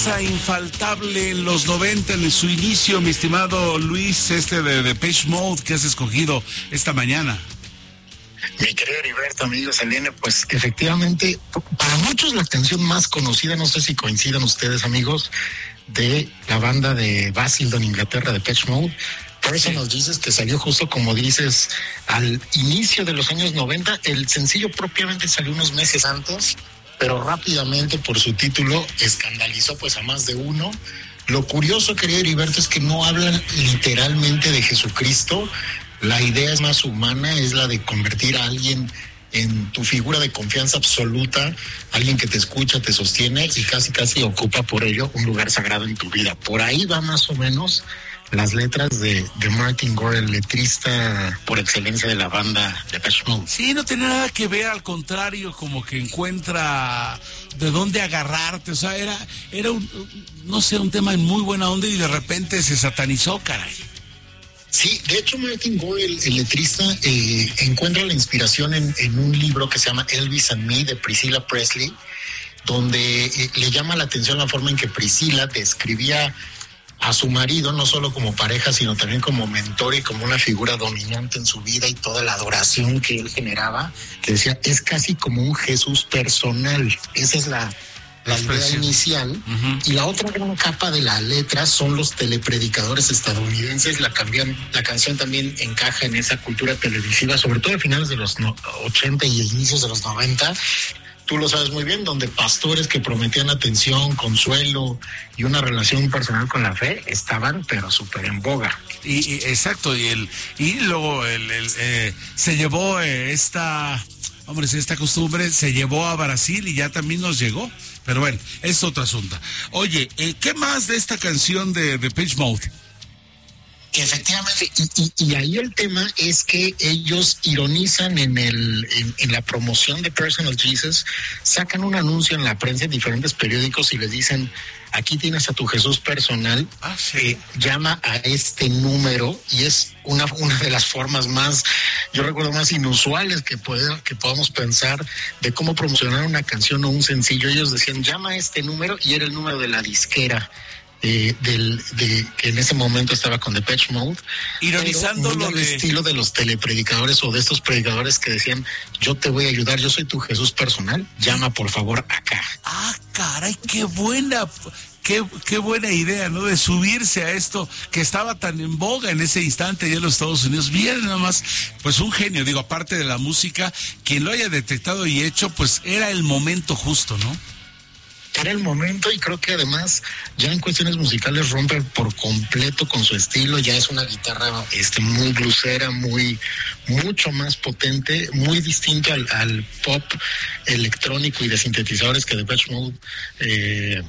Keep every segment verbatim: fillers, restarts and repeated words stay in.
Infaltable en los noventa, en su inicio, mi estimado Luis, este de Depeche Mode que has escogido esta mañana. Mi querido Heriberto, amigos, Selene, pues efectivamente, para muchos la canción más conocida, no sé si coincidan ustedes, amigos, de la banda de Basildon, Inglaterra, Depeche Mode, Personal Jesus, que salió justo como dices al inicio de los años noventa. El sencillo propiamente salió unos meses antes, pero rápidamente por su título escandalizó pues a más de uno. Lo curioso, querido Heriberto, es que no hablan literalmente de Jesucristo. La idea es más humana, es la de convertir a alguien en tu figura de confianza absoluta, alguien que te escucha, te sostiene y casi casi ocupa por ello un lugar sagrado en tu vida. Por ahí va más o menos las letras de, de Martin Gore, el letrista por excelencia de la banda Depeche Mode. Sí, no tiene nada que ver, al contrario, como que encuentra de dónde agarrarte, o sea, era, era un, no sé, un tema en muy buena onda y de repente se satanizó, caray. Sí, de hecho Martin Gore, el, el letrista, eh, encuentra la inspiración en, en un libro que se llama Elvis and Me, de Priscilla Presley, donde eh, le llama la atención la forma en que Priscilla describía a su marido, no solo como pareja, sino también como mentor y como una figura dominante en su vida, y toda la adoración que él generaba, que decía, es casi como un Jesús personal. Esa es la, la idea inicial. Uh-huh. Y la otra gran capa de la letra son los telepredicadores estadounidenses. La, cambian, la canción también encaja en esa cultura televisiva, sobre todo a finales de los no, ochenta y inicios de los noventa. Tú lo sabes muy bien, donde pastores que prometían atención, consuelo y una relación personal con la fe estaban, pero súper en boga. Y, y exacto, y el y luego el, el, eh, se llevó eh, esta, hombre, esta costumbre, se llevó a Brasil y ya también nos llegó. Pero bueno, es otro asunto. Oye, eh, ¿qué más de esta canción de Depeche Mode? Efectivamente, y, y, y ahí el tema es que ellos ironizan en el en, en la promoción de Personal Jesus, sacan un anuncio en la prensa en diferentes periódicos y les dicen, aquí tienes a tu Jesús personal, ah, sí. eh, llama a este número, y es una una de las formas más, yo recuerdo, más inusuales que, puede, que podamos pensar de cómo promocionar una canción o un sencillo. Ellos decían, llama a este número, y era el número de la disquera. Eh, del, de, que en ese momento estaba con Depeche Mode, ironizando lo de estilo de los telepredicadores o de estos predicadores que decían, yo te voy a ayudar, yo soy tu Jesús personal, llama por favor acá. Ah, caray, qué buena, qué, qué buena idea, ¿no? De subirse a esto que estaba tan en boga en ese instante allá en los Estados Unidos. Bien, nada más, pues un genio, digo, aparte de la música, quien lo haya detectado y hecho, pues era el momento justo, ¿no? Era el momento, y creo que además ya en cuestiones musicales rompe por completo con su estilo. Ya es una guitarra este muy bluesera, muy mucho más potente, muy distinto al, al pop electrónico y de sintetizadores que Depeche Mode eh,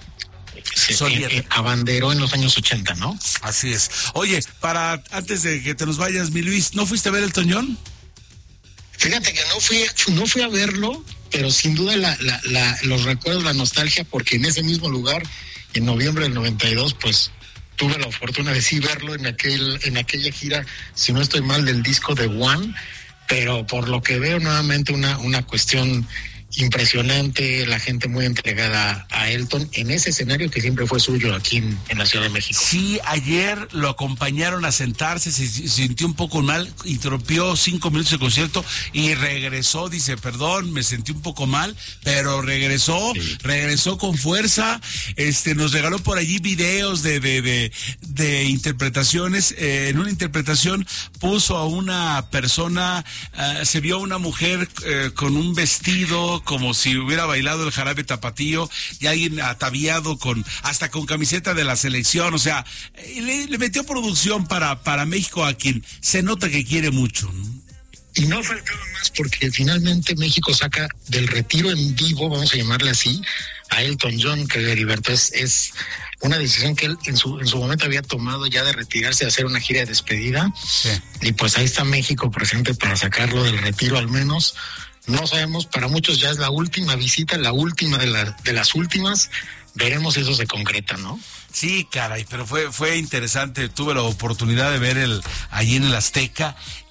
se eh, eh, abanderó en los años ochenta, ¿no? Así es. Oye, para antes de que te nos vayas, mi Luis, ¿no fuiste a ver Elton John? Fíjate que no fui, no fui a verlo, pero sin duda la, la, la, los recuerdos, la nostalgia, porque en ese mismo lugar, en noviembre del noventa y dos, pues tuve la fortuna de sí verlo en aquel en aquella gira, si no estoy mal, del disco de One, pero por lo que veo nuevamente una, una cuestión impresionante, la gente muy entregada a Elton en ese escenario que siempre fue suyo aquí en, en la Ciudad de México. Sí, ayer lo acompañaron a sentarse, se, se sintió un poco mal, interrumpió cinco minutos el concierto y regresó, dice, perdón, me sentí un poco mal, pero regresó, sí. regresó con fuerza, este, nos regaló por allí videos de, de, de, de interpretaciones, eh, en una interpretación puso a una persona, uh, se vio a una mujer eh, con un vestido como si hubiera bailado el jarabe tapatío, y alguien ataviado con hasta con camiseta de la selección, o sea, le, le metió producción para, para México, a quien se nota que quiere mucho, ¿no? Y no faltaba más, porque finalmente México saca del retiro en vivo, vamos a llamarle así, a Elton John, que Heriberto es, es una decisión que él en su en su momento había tomado ya de retirarse, de hacer una gira de despedida, sí. Y pues ahí está México presente para sacarlo del retiro al menos. No sabemos, para muchos ya es la última visita, la última de, la, de las últimas. Veremos si eso se concreta, ¿no? Sí, caray, pero fue fue interesante. Tuve la oportunidad de ver el allí en el Azteca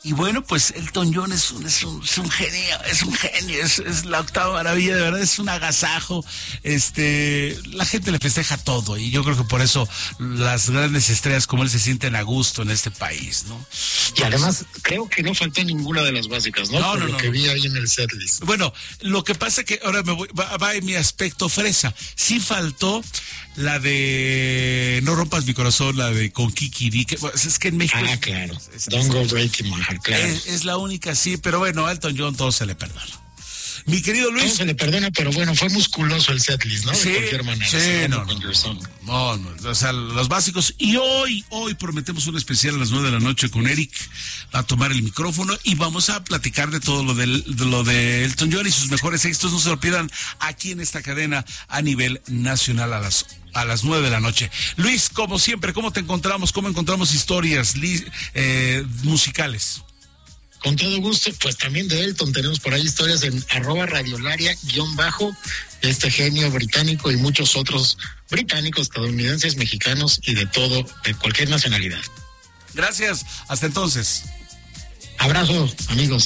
Y bueno, pues Elton John es un, es un, es un genio, es un genio, es, es la octava maravilla, de verdad, es un agasajo. Este, la gente le festeja todo y yo creo que por eso las grandes estrellas como él se sienten a gusto en este país, ¿no? Y además, creo que no faltó ninguna de las básicas, ¿no? No, por no, lo no, que no. vi ahí en el setlist. Bueno, lo que pasa que ahora me voy, va, va en mi aspecto fresa. Sí faltó la de No rompas mi corazón, la de Con Kiki D, que pues, es que en México Ah, es, claro. es, Don't go breaking my heart, claro. es, es la única, sí, pero bueno, a Elton John todo se le perdona. Mi querido Todo Luis. se le perdona, pero bueno, fue musculoso el setlist, ¿no? Sí, de cualquier manera. sí, no, Con no, Your Song. no, no, o sea, los básicos. Y hoy, hoy prometemos un especial a las nueve de la noche con Eric. Va a tomar el micrófono y vamos a platicar de todo lo de, de lo de Elton John y sus mejores éxitos. No se lo pierdan aquí en esta cadena a nivel nacional a las a las nueve de la noche. Luis, como siempre, ¿cómo te encontramos? ¿Cómo encontramos historias li, eh, musicales? Con todo gusto, pues también de Elton tenemos por ahí historias en arroba radiolaria guión bajo, este genio británico y muchos otros británicos, estadounidenses, mexicanos y de todo, de cualquier nacionalidad. Gracias, hasta entonces. Abrazo, amigos.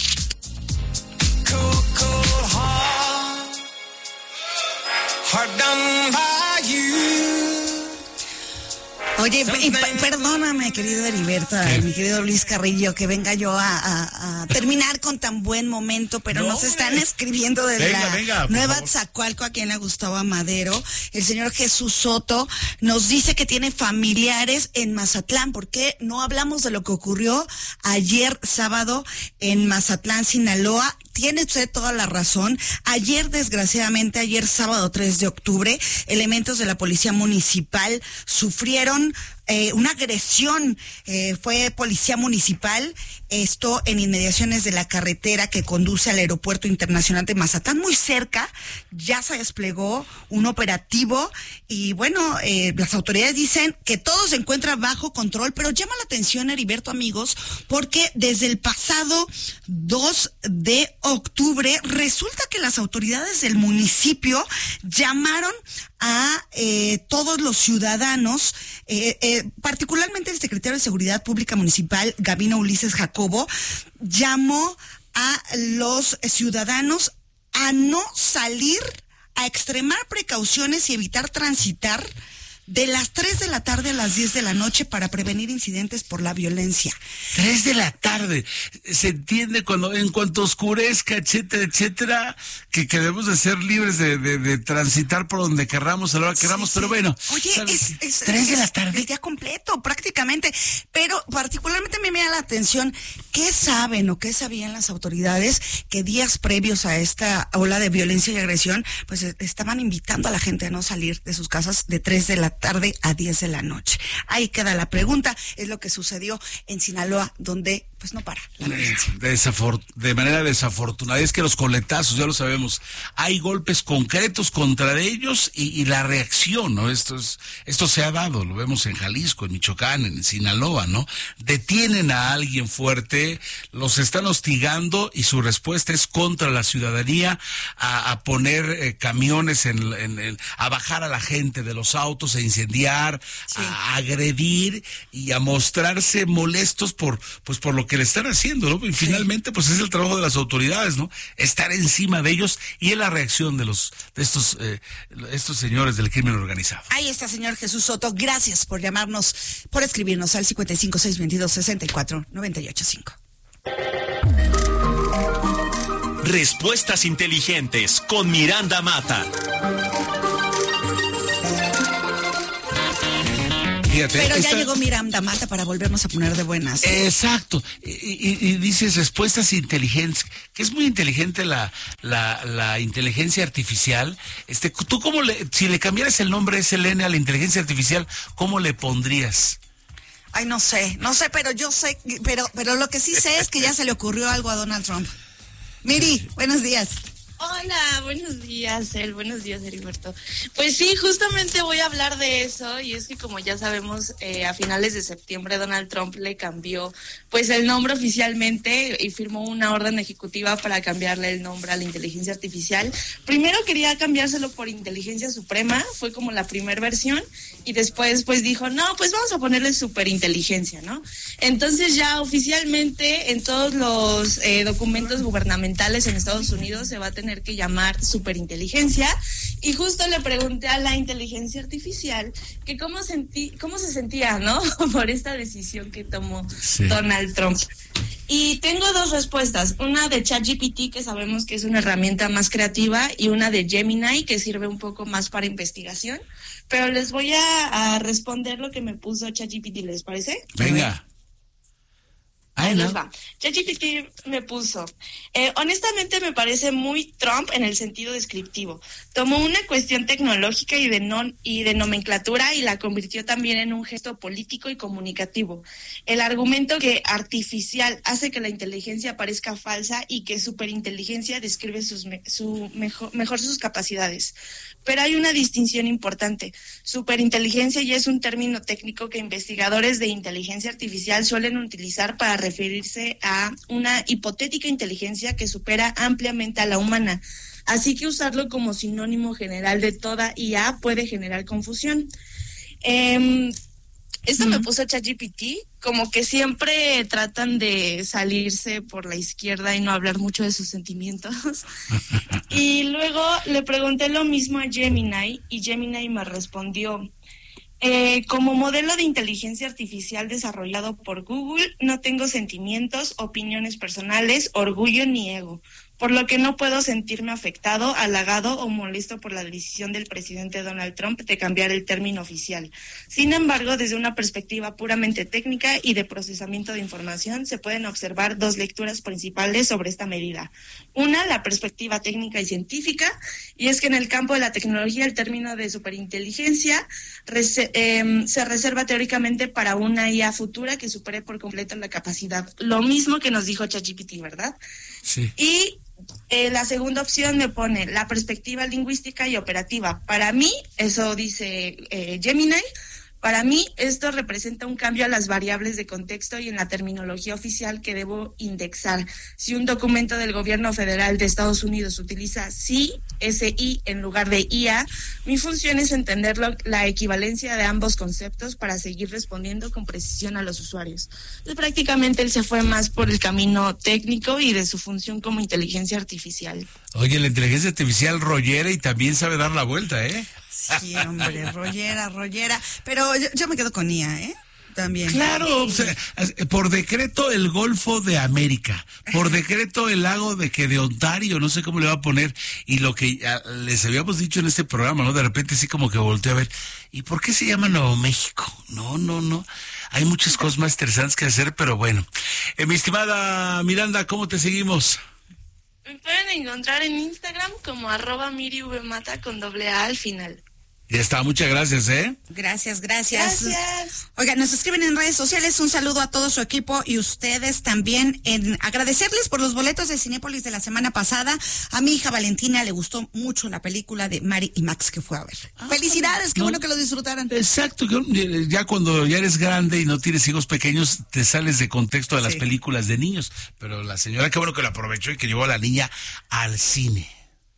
Cool, cool heart, heart done by you. Oye, y, perdóname, querido Heriberto, mi querido Luis Carrillo, que venga yo a, a, a terminar con tan buen momento, pero no, nos están eh. escribiendo de venga, la venga, Nueva Tzacualco, a quien le gustaba Madero. El señor Jesús Soto nos dice que tiene familiares en Mazatlán. ¿Por qué no hablamos de lo que ocurrió ayer sábado en Mazatlán, Sinaloa? Tiene usted toda la razón. Ayer, desgraciadamente, ayer sábado tres de octubre, elementos de la Policía Municipal sufrieron eh, una agresión. Eh, fue Policía Municipal, esto en inmediaciones de la carretera que conduce al Aeropuerto Internacional de Mazatlán, muy cerca. Ya se desplegó un operativo y bueno, eh, las autoridades dicen que todo se encuentra bajo control, pero llama la atención, Heriberto, amigos, porque desde el pasado dos de octubre resulta que las autoridades del municipio llamaron a eh, todos los ciudadanos, eh, eh, particularmente el secretario de Seguridad Pública Municipal, Gabino Ulises Jacobo, llamó a los ciudadanos a no salir, a extremar precauciones y evitar transitar de las tres de la tarde a las diez de la noche para prevenir incidentes por la violencia. tres de la tarde. Se entiende cuando, en cuanto oscurezca, etcétera, etcétera, que, que debemos de ser libres de, de, de transitar por donde querramos, a la hora que queramos, sí, pero sí. bueno. Oye, es, es, tres de la tarde. El día completo, prácticamente. Pero particularmente me llama la atención, ¿qué saben o qué sabían las autoridades que días previos a esta ola de violencia y agresión, pues estaban invitando a la gente a no salir de sus casas de tres de la tarde a diez de la noche? Ahí queda la pregunta. Es lo que sucedió en Sinaloa, donde pues no para la violencia. De, desafor- de manera desafortunada. Es que los coletazos, ya lo sabemos, hay golpes concretos contra ellos y, y la reacción, ¿no? Esto es, esto se ha dado, lo vemos en Jalisco, en Michoacán, en Sinaloa, ¿no? Detienen a alguien fuerte, los están hostigando y su respuesta es contra la ciudadanía, a, a poner eh, camiones en, en, en, a bajar a la gente de los autos, a incendiar, sí. a agredir y a mostrarse molestos por, pues por lo que le están haciendo, ¿no? Y sí. finalmente, pues es el trabajo de las autoridades, ¿no? Estar encima de ellos y es la reacción de los, de estos, eh, estos señores del crimen organizado. Ahí está, señor Jesús Soto. Gracias por llamarnos, por escribirnos al cincuenta y cinco, seiscientos veintidós, sesenta y cuatro, noventa y ocho cinco. Respuestas inteligentes con Miranda Mata. Fíjate, Pero esta... ya llegó Miranda Mata para volvernos a poner de buenas. Exacto. Y, y, y dices respuestas inteligentes, que es muy inteligente la, la, la inteligencia artificial. Este, tú cómo le, si le cambiaras el nombre S L N a la inteligencia artificial, ¿cómo le pondrías? Ay, no sé, no sé, pero yo sé, pero, pero lo que sí sé es que ya se le ocurrió algo a Donald Trump. Miri, buenos días. Hola, buenos días, El. Buenos días, Heriberto. Pues sí, justamente voy a hablar de eso, y es que como ya sabemos, eh, a finales de septiembre Donald Trump le cambió pues el nombre oficialmente y firmó una orden ejecutiva para cambiarle el nombre a la inteligencia artificial. Primero quería cambiárselo por inteligencia suprema, fue como la primera versión, y después pues dijo, no, pues vamos a ponerle superinteligencia, ¿no? Entonces ya oficialmente en todos los eh, documentos gubernamentales en Estados Unidos se va a tener que llamar superinteligencia, y justo le pregunté a la inteligencia artificial que cómo sentí, cómo se sentía, ¿no? Por esta decisión que tomó sí. Donald Trump. Y tengo dos respuestas, una de ChatGPT, que sabemos que es una herramienta más creativa, y una de Gemini, que sirve un poco más para investigación, pero les voy a, a responder lo que me puso ChatGPT, ¿les parece? Venga. Ahí les va. ChatGPT me puso, eh, honestamente me parece muy Trump en el sentido descriptivo. Tomó una cuestión tecnológica y de, non, y de nomenclatura y la convirtió también en un gesto político y comunicativo. El argumento que artificial hace que la inteligencia parezca falsa y que superinteligencia describe sus me, su mejor, mejor sus capacidades. Pero hay una distinción importante. Superinteligencia ya es un término técnico que investigadores de inteligencia artificial suelen utilizar para referirse a una hipotética inteligencia que supera ampliamente a la humana. Así que usarlo como sinónimo general de toda I A puede generar confusión. Eh, esto uh-huh. me puso ChatGPT, como que siempre tratan de salirse por la izquierda y no hablar mucho de sus sentimientos. Y luego le pregunté lo mismo a Gemini, y Gemini me respondió, Eh, como modelo de inteligencia artificial desarrollado por Google, no tengo sentimientos, opiniones personales, orgullo ni ego, por lo que no puedo sentirme afectado, halagado o molesto por la decisión del presidente Donald Trump de cambiar el término oficial. Sin embargo, desde una perspectiva puramente técnica y de procesamiento de información, se pueden observar dos lecturas principales sobre esta medida. Una, la perspectiva técnica y científica, y es que en el campo de la tecnología el término de superinteligencia rese- eh, se reserva teóricamente para una I A futura que supere por completo la capacidad. Lo mismo que nos dijo ChatGPT, ¿verdad? Sí. Y eh, la segunda opción me pone la perspectiva lingüística y operativa. Para mí, eso dice eh, Gemini, para mí esto representa un cambio a las variables de contexto y en la terminología oficial que debo indexar. Si un documento del gobierno federal de Estados Unidos utiliza S I, S I en lugar de I A, mi función es entender lo, la equivalencia de ambos conceptos para seguir respondiendo con precisión a los usuarios. Entonces, prácticamente él se fue más por el camino técnico y de su función como inteligencia artificial. Oye, la inteligencia artificial rollera y también sabe dar la vuelta, ¿eh? Sí, hombre, rollera, rollera. Pero yo, yo me quedo con I A, ¿eh? También. Claro, o sea, por decreto el Golfo de América, por decreto el lago de que de Ontario, no sé cómo le va a poner, y lo que ya les habíamos dicho en este programa, ¿no? De repente sí como que volteé a ver, ¿y por qué se llama Nuevo México? No, no, no, hay muchas cosas más interesantes que hacer, pero bueno. Eh, mi estimada Miranda, ¿cómo te seguimos? Me pueden encontrar en Instagram como arroba mirivmata con doble A al final. Ya está, muchas gracias, ¿eh? Gracias, gracias. Gracias. Oiga, nos escriben en redes sociales, un saludo a todo su equipo y ustedes también, en agradecerles por los boletos de Cinépolis de la semana pasada. A mi hija Valentina le gustó mucho la película de Mary y Max que fue a ver. Ah, felicidades, qué no, bueno que lo disfrutaran. Exacto, ya cuando ya eres grande y no tienes hijos pequeños, te sales de contexto de las sí. películas de niños. Pero la señora, qué bueno que lo aprovechó y que llevó a la niña al cine.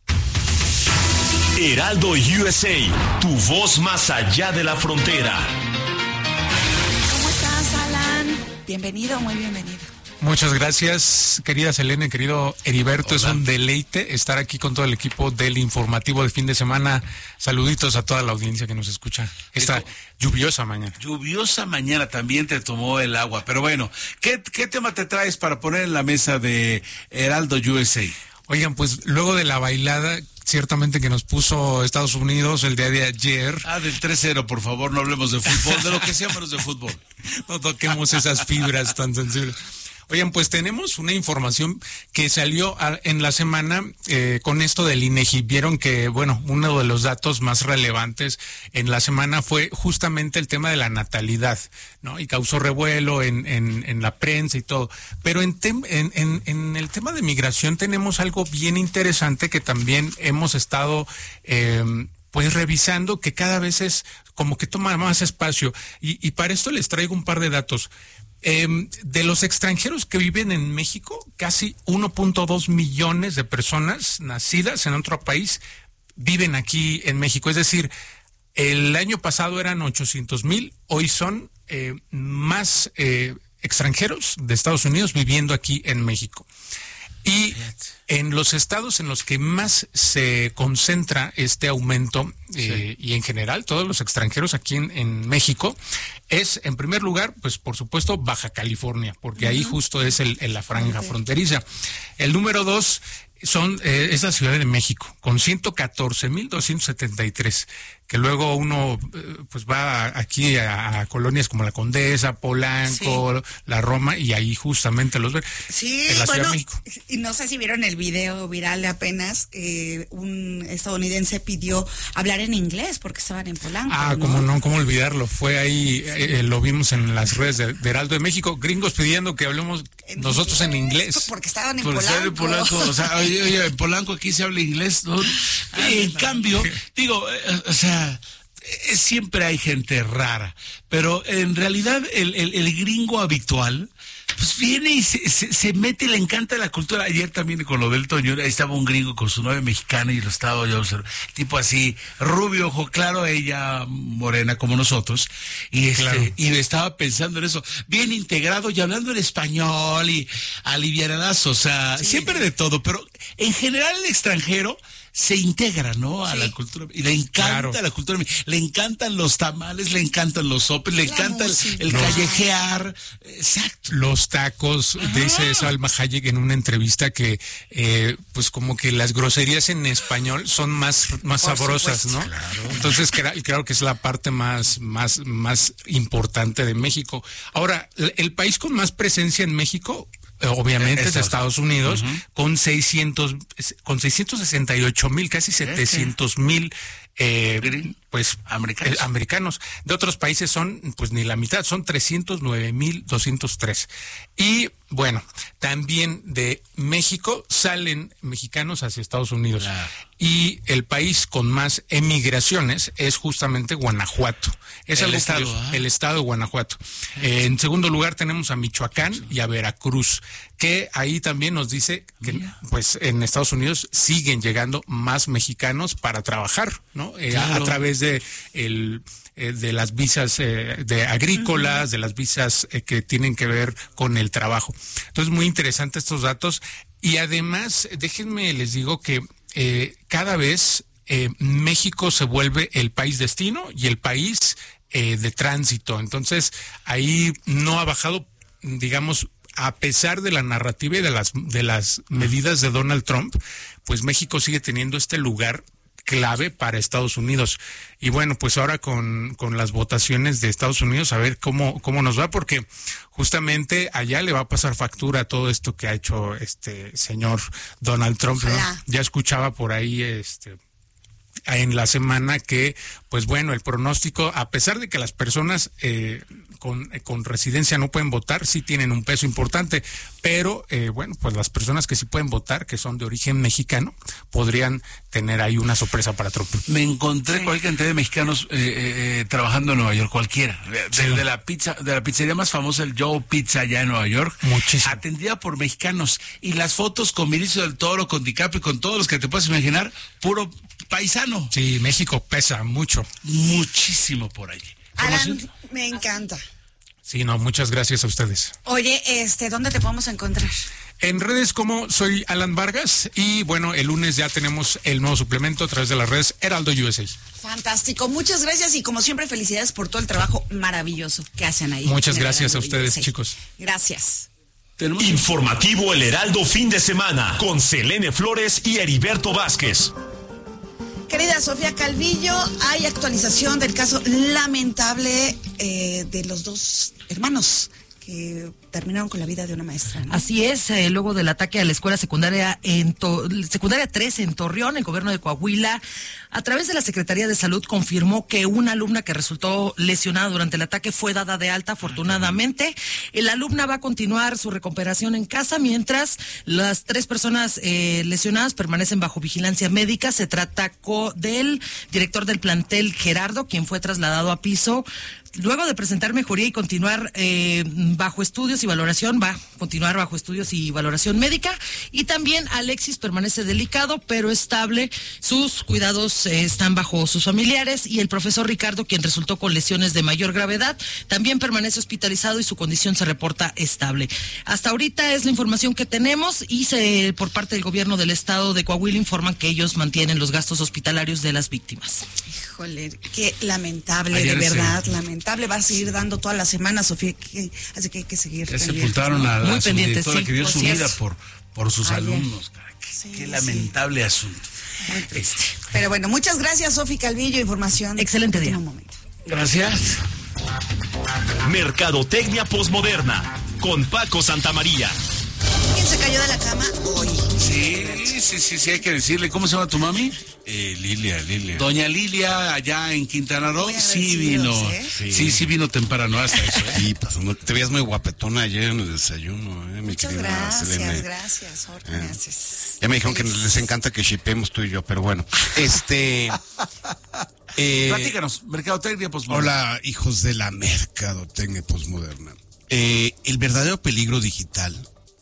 Heraldo U S A, tu voz más allá de la frontera. ¿Cómo estás, Alan? Bienvenido, muy bienvenido. Muchas gracias, querida Selene, querido Heriberto. Hola. Es un deleite estar aquí con todo el equipo del informativo de fin de semana. Saluditos a toda la audiencia que nos escucha esta lluviosa mañana. Lluviosa mañana, también te tomó el agua. Pero bueno, ¿qué, qué tema te traes para poner en la mesa de Heraldo U S A? Oigan, pues luego de la bailada, ciertamente que nos puso Estados Unidos el día de ayer. Ah, del tres cero, por favor, no hablemos de fútbol, de lo que sea menos de fútbol. No toquemos esas fibras tan sensibles. Oigan, pues tenemos una información que salió a, en la semana eh, con esto del INEGI. Vieron que, bueno, uno de los datos más relevantes en la semana fue justamente el tema de la natalidad, ¿no? Y causó revuelo en, en, en la prensa y todo. Pero en, tem, en, en, en el tema de migración tenemos algo bien interesante que también hemos estado eh, pues revisando, que cada vez es como que toma más espacio. Y, y para esto les traigo un par de datos. Eh, de los extranjeros que viven en México, casi uno punto dos millones de personas nacidas en otro país viven aquí en México. Es decir, el año pasado eran ochocientos mil, hoy son eh, más eh, extranjeros de Estados Unidos viviendo aquí en México. Y en los estados en los que más se concentra este aumento, eh, sí. y en general todos los extranjeros aquí en, en México, es en primer lugar, pues por supuesto, Baja California, porque uh-huh. ahí justo es el, el la franja okay. fronteriza. El número dos son eh, es la Ciudad de México, con ciento catorce mil doscientos setenta y tres, que luego uno eh, pues va aquí a, a colonias como la Condesa, Polanco, sí. la Roma, y ahí justamente los ven. Sí, en la bueno, Ciudad de México. Y no sé si vieron el video viral de apenas, eh, un estadounidense pidió hablar en inglés porque estaban en Polanco. Ah, ¿no? cómo no, cómo olvidarlo, fue ahí, eh, lo vimos en las redes de, de Heraldo de México, gringos pidiendo que hablemos en nosotros inglés, en inglés. Porque estaban en Por Polanco. En Polanco. O sea, oye, oye, en Polanco aquí se habla inglés, ¿no? Ah, en no, cambio, no. digo, eh, o sea, eh, siempre hay gente rara, pero en realidad el, el, el gringo habitual pues viene y se, se, se mete y le encanta la cultura. Ayer también con lo del Toño, ahí estaba un gringo con su novia mexicana y lo estaba yo observando, tipo así, rubio, ojo claro, ella morena como nosotros, y este, claro. y estaba pensando en eso, bien integrado y hablando en español y alivianazo, o sea, sí. siempre de todo, pero en general el extranjero se integra, ¿no? A sí. la cultura, y le encanta claro. la cultura, le encantan los tamales, le encantan los sopes, le encanta el, el callejear, exacto. Los tacos, ajá. dice Salma Hayek en una entrevista que, eh, pues como que las groserías en español son más, más sabrosas, supuesto. ¿no? Claro. Entonces, creo, creo que es la parte más, más, más importante de México. Ahora, el país con más presencia en México, obviamente es de Estados Unidos, uh-huh. con seiscientos, con seiscientos sesenta y ocho mil, casi setecientos mil eh, pues americanos. Eh, americanos. De otros países son pues ni la mitad, son trescientos nueve mil doscientos tres. Y bueno, también de México salen mexicanos hacia Estados Unidos. Claro. Y el país con más emigraciones es justamente Guanajuato. Es el estado, ¿eh? el estado de Guanajuato. Eh, en segundo lugar tenemos a Michoacán sí. y a Veracruz, que ahí también nos dice que yeah. pues en Estados Unidos siguen llegando más mexicanos para trabajar, ¿no? Eh, claro. a, a través de el eh, de las visas eh, de agrícolas, uh-huh. de las visas eh, que tienen que ver con el trabajo. Entonces, muy interesante estos datos. Y además, déjenme les digo que eh, cada vez eh, México se vuelve el país destino y el país eh, de tránsito. Entonces, ahí no ha bajado, digamos, a pesar de la narrativa y de las de las medidas de Donald Trump, pues México sigue teniendo este lugar clave para Estados Unidos. Y bueno, pues ahora con, con las votaciones de Estados Unidos, a ver cómo, cómo nos va, porque justamente allá le va a pasar factura a todo esto que ha hecho este señor Donald Trump, ¿no? Ya escuchaba por ahí este en la semana que, pues bueno, el pronóstico, a pesar de que las personas eh, con, con residencia no pueden votar, sí tienen un peso importante, pero eh, bueno, pues las personas que sí pueden votar, que son de origen mexicano, podrían tener ahí una sorpresa para Trump. Me encontré sí. cualquier cantidad de mexicanos eh, eh, trabajando en Nueva York, cualquiera, de, sí. de la pizza, de la pizzería más famosa, el Joe Pizza allá en Nueva York, muchísimo, atendida por mexicanos, y las fotos con Benicio del Toro, con DiCaprio, con todos los que te puedas imaginar, puro paisano. Sí, México pesa mucho. Muchísimo por allí. Alan, me encanta. Sí, no, muchas gracias a ustedes. Oye, este, ¿dónde te podemos encontrar? En redes como soy Alan Vargas y bueno, el lunes ya tenemos el nuevo suplemento a través de las redes Heraldo U S A. Fantástico, muchas gracias y como siempre felicidades por todo el trabajo maravilloso que hacen ahí. Muchas gracias a ustedes, chicos. Gracias. Informativo El Heraldo fin de semana con Selene Flores y Heriberto Vázquez. Querida Sofía Calvillo, hay actualización del caso lamentable eh, de los dos hermanos que terminaron con la vida de una maestra, ¿no? Así es, eh, luego del ataque a la escuela secundaria en to secundaria tres en Torreón, el gobierno de Coahuila, a través de la Secretaría de Salud, confirmó que una alumna que resultó lesionada durante el ataque fue dada de alta, afortunadamente. La alumna va a continuar su recuperación en casa, mientras las tres personas eh, lesionadas permanecen bajo vigilancia médica. Se trata del director del plantel, Gerardo, quien fue trasladado a piso luego de presentar mejoría y continuar eh, bajo estudios y valoración, va a continuar bajo estudios y valoración médica. Y también Alexis permanece delicado, pero estable. Sus cuidados eh, están bajo sus familiares. Y el profesor Ricardo, quien resultó con lesiones de mayor gravedad, también permanece hospitalizado y su condición se reporta estable. Hasta ahorita es la información que tenemos, y se, por parte del gobierno del estado de Coahuila informan que ellos mantienen los gastos hospitalarios de las víctimas. Híjole, qué lamentable, Ayer de verdad, se... lamentable. Va a seguir dando toda la semana, Sofía, que, así que hay que seguir. Ya sepultaron a la subdirectora, sí, que dio su vida por, por sus Ayer. alumnos. Cara, qué, Sí, qué sí. lamentable asunto. Este. Pero bueno, muchas gracias, Sofía Calvillo, información. Excelente día. Un momento. Gracias. Mercadotecnia Postmoderna con Paco Santamaría. ¿Quién se cayó de la cama hoy? Sí, sí, sí, sí, hay que decirle. ¿Cómo se llama tu mami? Eh, Lilia, Lilia. Doña Lilia, allá en Quintana Roo, Muy sí vino. agradecidos, ¿eh? Sí, sí vino temprano hasta eso, ¿eh? Sí, pasando. Te veías muy guapetona ayer en el desayuno, ¿eh? Mi Muchas querida gracias, Selene. gracias, Jorge, Eh. me haces Ya me dijeron que feliz. les encanta que shippemos tú y yo, pero bueno. Este. eh, Platícanos, Mercadotecnia Postmoderna. Hola, hijos de la mercadotecnia postmoderna. Eh, el verdadero peligro digital,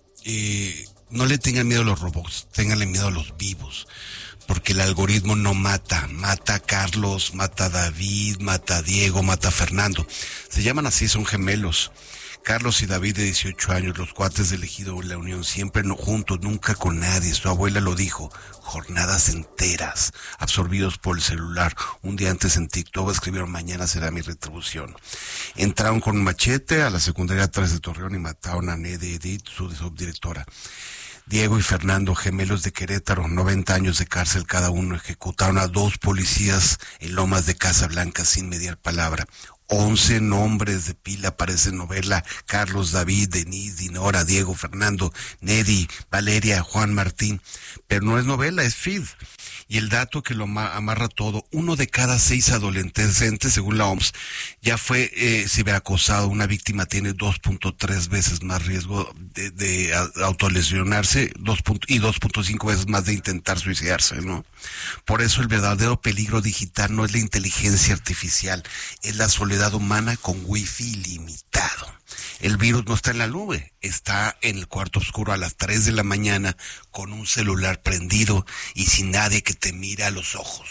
eh, no le tengan miedo a los robots, ténganle miedo a los vivos, porque el algoritmo no mata, mata a Carlos, mata a David, mata a Diego, mata a Fernando. Se llaman así, son gemelos. Carlos y David, de dieciocho años, los cuates del Ejido La Unión, siempre no juntos, nunca con nadie. Su abuela lo dijo, jornadas enteras, absorbidos por el celular. Un día antes en TikTok escribieron, mañana será mi retribución. Entraron con un machete a la secundaria tres de Torreón y mataron a Nede Edith, su subdirectora. Diego y Fernando, gemelos de Querétaro, noventa años de cárcel cada uno, ejecutaron a dos policías en Lomas de Casablanca sin mediar palabra. Once nombres de pila parecen novela: Carlos, David, Denise, Dinora, Diego, Fernando, Nedi, Valeria, Juan Martín. Pero no es novela, es feed. Y el dato que lo amarra todo, uno de cada seis adolescentes, según la O M S, ya fue eh, ciberacosado. Una víctima tiene dos punto tres veces más riesgo de, de autolesionarse dos. y dos punto cinco veces más de intentar suicidarse, ¿no? Por eso el verdadero peligro digital no es la inteligencia artificial, es la soledad humana con wifi ilimitado. El virus no está en la nube, está en el cuarto oscuro a las tres de la mañana con un celular prendido y sin nadie que te mire a los ojos.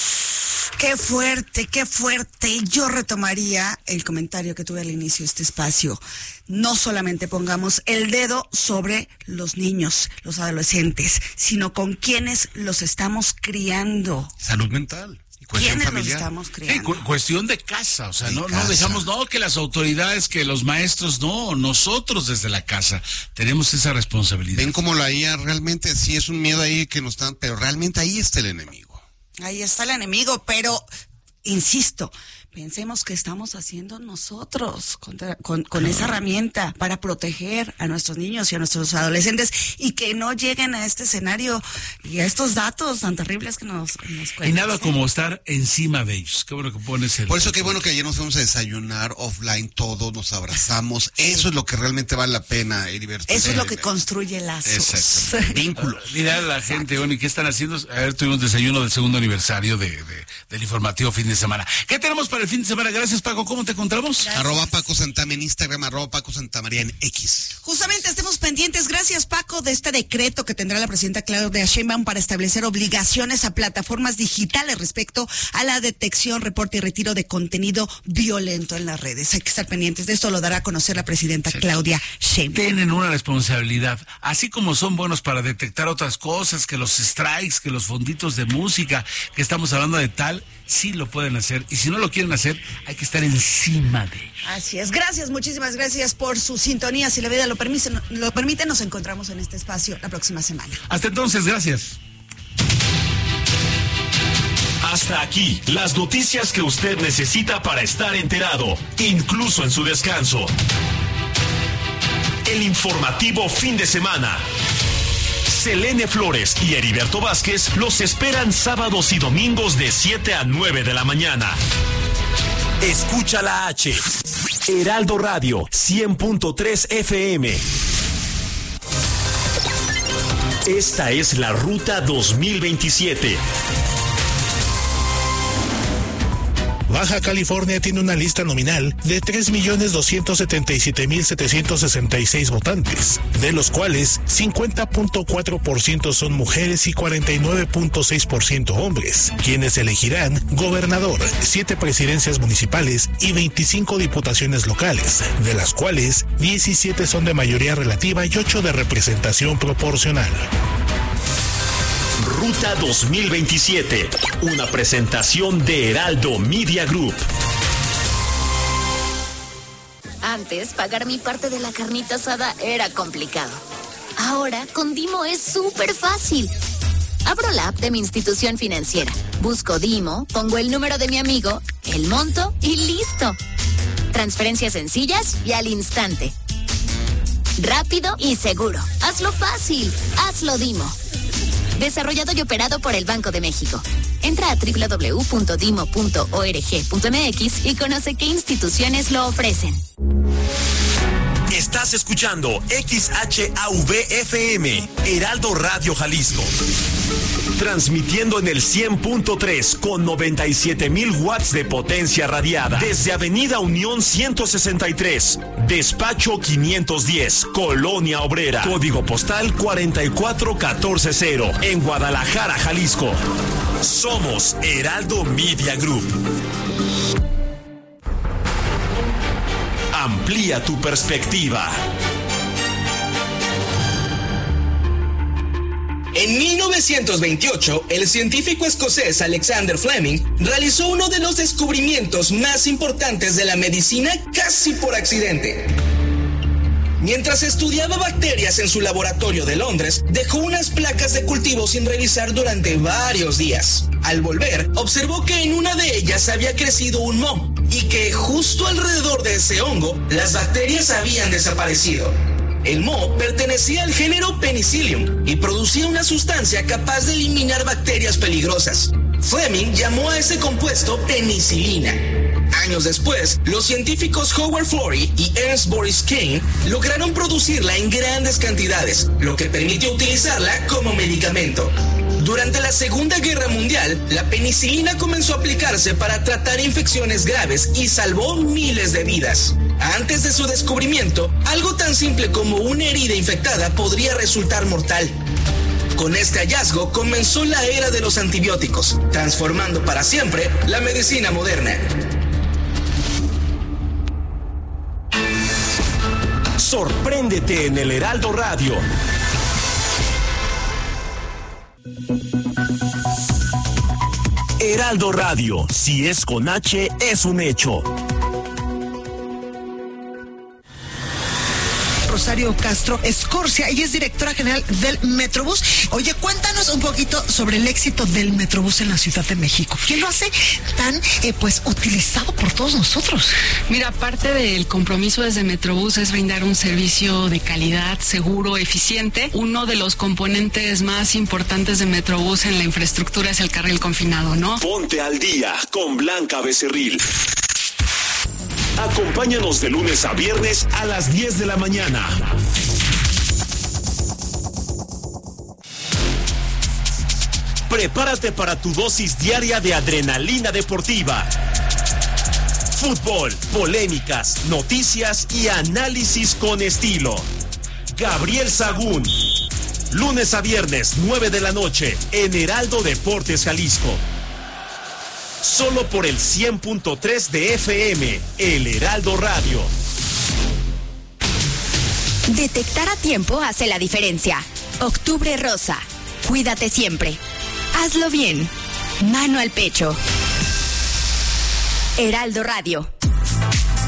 Qué fuerte, qué fuerte. Yo retomaría el comentario que tuve al inicio de este espacio. No solamente pongamos el dedo sobre los niños, los adolescentes, sino con quienes los estamos criando. Salud mental. Cuestión ¿Quiénes familiar. los estamos Sí, criando? cu cuestión de casa, o sea, De no, casa. no dejamos, no, que las autoridades, que los maestros, no, nosotros desde la casa tenemos esa responsabilidad. Ven como la I A realmente sí es un miedo ahí que nos están, pero realmente ahí está el enemigo. Ahí está el enemigo, pero insisto, pensemos que estamos haciendo nosotros contra, con, con esa herramienta para proteger a nuestros niños y a nuestros adolescentes y que no lleguen a este escenario y a estos datos tan terribles que nos, nos cuentan. Y nada como estar encima de ellos. Qué bueno que pones el... Por eso qué bueno que ayer nos fuimos a desayunar offline todos, nos abrazamos. Eso es lo que realmente vale la pena, Heriberto. Eso es lo que construye lazos. Exacto. Vínculos. Dirá a la gente, bueno, ¿y qué están haciendo? A ver, tuvimos desayuno del segundo aniversario de, de, del informativo fin de semana. ¿Qué tenemos para el fin de semana? Gracias, Paco. ¿Cómo te encontramos? Gracias. Arroba Paco Santama en Instagram, arroba Paco Santamaría en X. Justamente estemos pendientes, gracias Paco, de este decreto que tendrá la presidenta Claudia Sheinbaum para establecer obligaciones a plataformas digitales respecto a la detección, reporte y retiro de contenido violento en las redes. Hay que estar pendientes de esto, lo dará a conocer la presidenta Claudia Sheinbaum. Tienen una responsabilidad, así como son buenos para detectar otras cosas, que los strikes, que los fonditos de música, que estamos hablando de tal, sí lo pueden hacer, y si no lo quieren hacer, hay que estar encima de ellos. Así es, gracias, muchísimas gracias por su sintonía. Si la vida lo permite, lo permite, nos encontramos en este espacio la próxima semana. Hasta entonces, gracias. Hasta aquí, las noticias que usted necesita para estar enterado, incluso en su descanso. el informativo fin de semana. Selene Flores y Heriberto Vázquez los esperan sábados y domingos de siete a nueve de la mañana. Escucha la H. Heraldo Radio, cien punto tres F M. Esta es la Ruta dos mil veintisiete. Baja California tiene una lista nominal de tres millones doscientos setenta y siete mil setecientos sesenta y seis votantes, de los cuales cincuenta punto cuatro por ciento son mujeres y cuarenta y nueve punto seis por ciento hombres, quienes elegirán gobernador, siete presidencias municipales y veinticinco diputaciones locales, de las cuales diecisiete son de mayoría relativa y ocho de representación proporcional. Ruta dos mil veintisiete, una presentación de Heraldo Media Group. Antes, pagar mi parte de la carnita asada era complicado. Ahora, con Dimo es súper fácil. Abro la app de mi institución financiera, busco Dimo, pongo el número de mi amigo, el monto y listo. Transferencias sencillas y al instante. Rápido y seguro. Hazlo fácil. Hazlo Dimo. Desarrollado y operado por el Banco de México. Entra a doble u doble u doble u punto dimo punto org punto m x y conoce qué instituciones lo ofrecen. Estás escuchando X H A V F M, Heraldo Radio Jalisco. Transmitiendo en el cien punto tres con noventa y siete mil watts de potencia radiada. Desde Avenida Unión ciento sesenta y tres, Despacho quinientos diez, Colonia Obrera. Código postal cuarenta y cuatro catorce cero, en Guadalajara, Jalisco. Somos Heraldo Media Group. Amplía tu perspectiva. En mil novecientos veintiocho, el científico escocés Alexander Fleming realizó uno de los descubrimientos más importantes de la medicina casi por accidente. Mientras estudiaba bacterias en su laboratorio de Londres, dejó unas placas de cultivo sin revisar durante varios días. Al volver, observó que en una de ellas había crecido un moho y que justo alrededor de ese hongo, las bacterias habían desaparecido. El moho pertenecía al género Penicillium y producía una sustancia capaz de eliminar bacterias peligrosas. Fleming llamó a ese compuesto penicilina. Años después, los científicos Howard Florey y Ernst Boris Kane lograron producirla en grandes cantidades, lo que permitió utilizarla como medicamento. Durante la Segunda Guerra Mundial, la penicilina comenzó a aplicarse para tratar infecciones graves y salvó miles de vidas. Antes de su descubrimiento, algo tan simple como una herida infectada podría resultar mortal. Con este hallazgo comenzó la era de los antibióticos, transformando para siempre la medicina moderna. Sorpréndete en el Heraldo Radio. Heraldo Radio, si es con H, es un hecho. Rosario Castro Escorcia, ella es directora general del Metrobús. Oye, cuéntanos un poquito sobre el éxito del Metrobús en la Ciudad de México. ¿Qué lo hace tan eh, pues utilizado por todos nosotros? Mira, parte del compromiso desde Metrobús es brindar un servicio de calidad, seguro, eficiente. Uno de los componentes más importantes de Metrobús en la infraestructura es el carril confinado, ¿no? Ponte al día con Blanca Becerril. Acompáñanos de lunes a viernes a las diez de la mañana. Prepárate para tu dosis diaria de adrenalina deportiva. Fútbol, polémicas, noticias y análisis con estilo. Gabriel Sagún. Lunes a viernes, nueve de la noche, en Heraldo Deportes Jalisco. Solo por el cien punto tres de F M, el Heraldo Radio. Detectar a tiempo hace la diferencia. Octubre Rosa. Cuídate siempre. Hazlo bien. Mano al pecho. Heraldo Radio.